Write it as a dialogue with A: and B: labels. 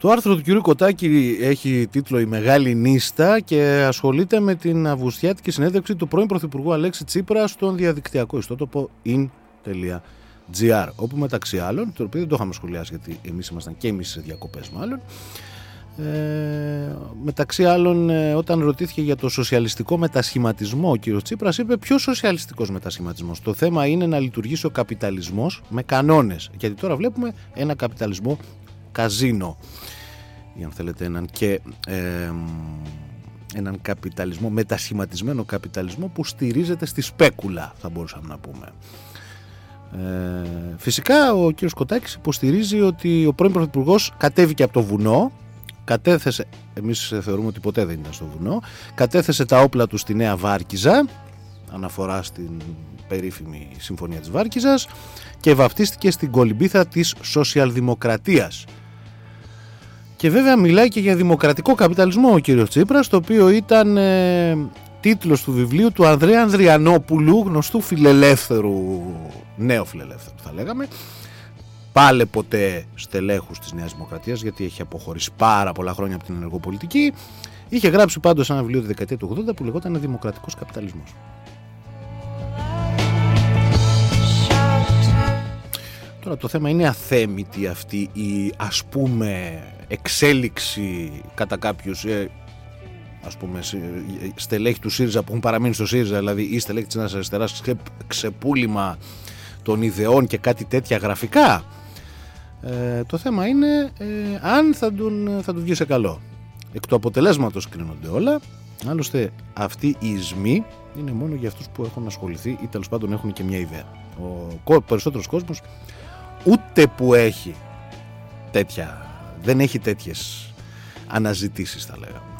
A: Το άρθρο του κ. Κωτάκη έχει τίτλο «Η Μεγάλη Νίστα» και ασχολείται με την αυγουστιάτικη συνέντευξη του πρώην Πρωθυπουργού Αλέξη Τσίπρα στον διαδικτυακό ιστότοπο in.gr, όπου μεταξύ άλλων, το οποίο δεν το είχαμε σχολιάσει γιατί εμείς ήμασταν και εμείς σε διακοπές μάλλον, μεταξύ άλλων όταν ρωτήθηκε για το σοσιαλιστικό μετασχηματισμό, ο κ. Τσίπρας είπε: ποιος σοσιαλιστικός μετασχηματισμός? Το θέμα είναι να λειτουργήσει ο καπιταλισμός με κανόνες, γιατί τώρα βλέπουμε ένα καπιταλισμό καζίνο, ή αν θέλετε έναν καπιταλισμό, μετασχηματισμένο καπιταλισμό που στηρίζεται στη σπέκουλα, θα μπορούσαμε να πούμε. Φυσικά ο κ. Κωτάκης υποστηρίζει ότι ο πρώην Πρωθυπουργός κατέβηκε από το βουνό, κατέθεσε, εμείς θεωρούμε ότι ποτέ δεν ήταν στο βουνό, κατέθεσε τα όπλα του στη Νέα Βάρκιζα, αναφορά στην περίφημη Συμφωνία της Βάρκιζας, και βαφτίστηκε στην κολυμπήθα της σοσιαλδημοκρατίας. Και βέβαια μιλάει και για δημοκρατικό καπιταλισμό ο κύριος Τσίπρας, το οποίο ήταν τίτλος του βιβλίου του Ανδρέα Ανδριανόπουλου, γνωστού φιλελεύθερου, νέο φιλελεύθερου θα λέγαμε, πάλε ποτέ στελέχους της Νέας Δημοκρατίας, γιατί έχει αποχωρήσει πάρα πολλά χρόνια από την ενεργοπολιτική. Είχε γράψει πάντως ένα βιβλίο τη δεκαετία του 80 που λεγόταν «Δημοκρατικός καπιταλισμός». Τώρα το θέμα είναι αθέμητη αυτή η, ας πούμε, εξέλιξη κατά κάποιους ας πούμε στελέχη του ΣΥΡΙΖΑ που έχουν παραμείνει στο ΣΥΡΙΖΑ, δηλαδή ή στελέχη της Νέας Αριστεράς, ξεπούλημα των ιδεών και κάτι τέτοια γραφικά. Το θέμα είναι αν θα του βγει σε καλό. Εκ του αποτελέσματος κρίνονται όλα. Άλλωστε αυτοί οι ισμοί είναι μόνο για αυτούς που έχουν ασχοληθεί ή τέλος πάντων έχουν και μια ιδέα. Ο περισσότερος κόσμος ούτε που έχει δεν έχει τέτοιες αναζητήσεις, θα λέγαμε.